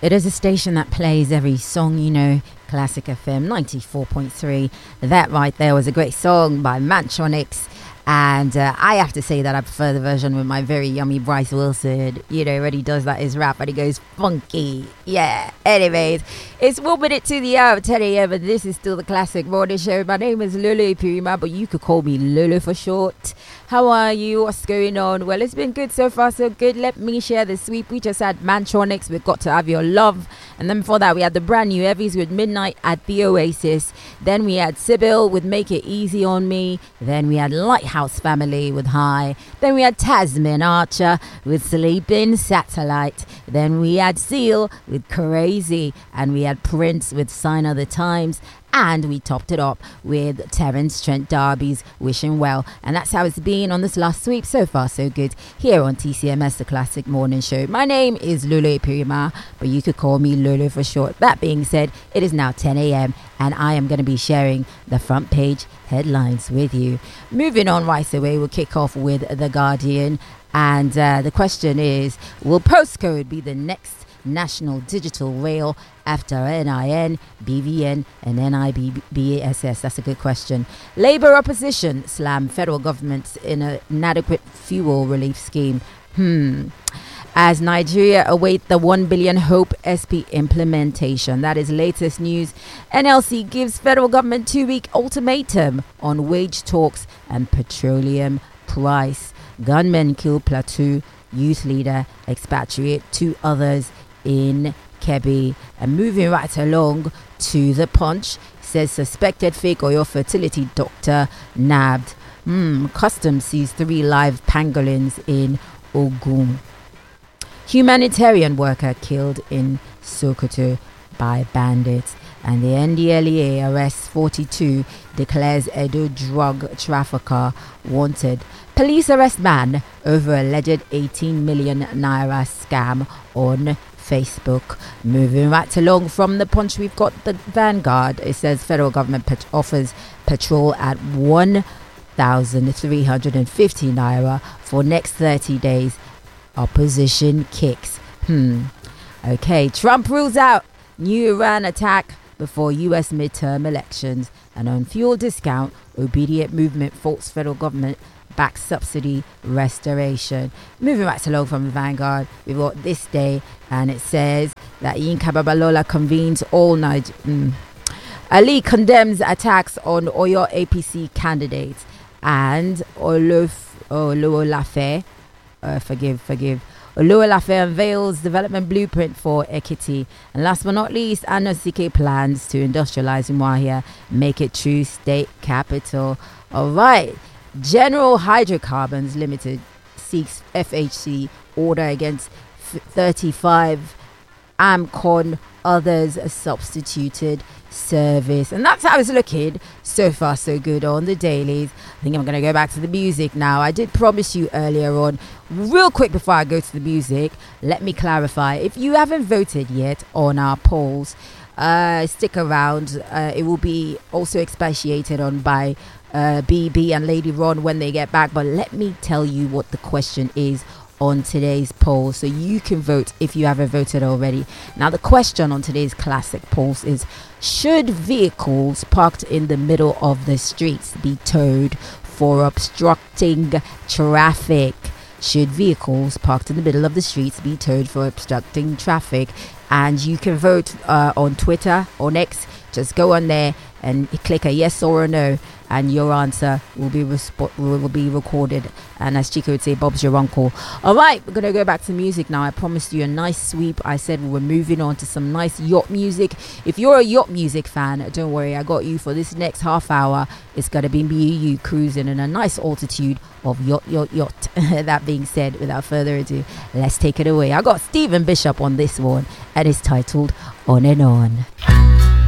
It is a station that plays every song, you know, Classic FM 94.3. That right there was a great song by Mantronics. And I have to say that I prefer the version with my very yummy Bryce Wilson. You know, when he does that, his rap, and he goes funky. Yeah. Anyways, it's 1 minute to the hour of 10 a.m. and this is still the Classic Morning Show. My name is Lulu Purima, but you could call me Lulu for short. How are you? What's going on? Well, it's been good so far, so good. Let me share the sweep. We just had Mantronics with Got to Have Your Love. And then before that, we had the brand new Evvies with Midnight at the Oasis. Then we had Sybil with Make It Easy on Me. Then we had Lighthouse Family with High. Then we had Tasmin Archer with Sleeping Satellite. Then we had Seal with Crazy. And we had Prince with Sign of the Times. And we topped it up with Terence Trent D'Arby's Wishing Well. And that's how it's been on this last sweep. So far, so good. Here on TCMS, the Classic Morning Show. My name is Lulu Pirima, but you could call me Lulu for short. That being said, it is now 10 a.m. and I am going to be sharing the front page headlines with you. Moving on right away, we'll kick off with The Guardian. And the question is, will postcode be the next national digital rail after NIN, BVN and NIBSS? That's a good question. Labour opposition slam federal government's inadequate fuel relief scheme. As Nigeria await the 1 billion Hope SP implementation. That is latest news. NLC gives federal government 2-week ultimatum on wage talks and petroleum price. Gunmen kill Plateau youth leader, expatriate 2 others in Kebbi. And moving right along to The Punch, says suspected fake oil fertility doctor nabbed. Customs sees 3 live pangolins in Ogun. Humanitarian worker killed in Sokoto by bandits. And the NDLEA arrests 42, declares Edo drug trafficker wanted. Police arrest man over alleged 18 million naira scam on Facebook. Moving right along from The Punch, we've got the Vanguard. It says federal government offers petrol at 1,350 naira for next 30 days. Opposition kicks. Okay, Trump rules out new Iran attack before US midterm elections. And on fuel discount, obedient movement faults federal government back subsidy restoration. Moving right along from the Vanguard, we've got This Day, and it says that Yinka Babalola convenes all night. Ali condemns attacks on Oyo APC candidates, and Oluwolafe unveils development blueprint for Ekiti. And last but not least, Anosike plans to industrialize Umuahia, make it true state capital. All right. General Hydrocarbons Limited seeks FHC order against 35 AMCON others substituted service. And that's how it's looking. So far, so good on the dailies. I think I'm going to go back to the music now. I did promise you earlier on, real quick before I go to the music, let me clarify. If you haven't voted yet on our polls, stick around. It will be also expatiated on by BB and Lady Ron when they get back. But let me tell you what the question is on today's poll, so you can vote if you haven't voted already. Now, the question on today's Classic Polls is: should vehicles parked in the middle of the streets be towed for obstructing traffic? Should vehicles parked in the middle of the streets be towed for obstructing traffic? And you can vote on Twitter or X. Just go on there and click a yes or a no, and your answer will be recorded. And as Chico would say, Bob's your uncle. All right, we're going to go back to music now. I promised you a nice sweep. I said we were moving on to some nice yacht music. If you're a yacht music fan, don't worry, I got you for this next half hour. It's going to be me and you cruising in a nice altitude of yacht. That being said, without further ado, let's take it away. I got Stephen Bishop on this one, and it's titled On and On.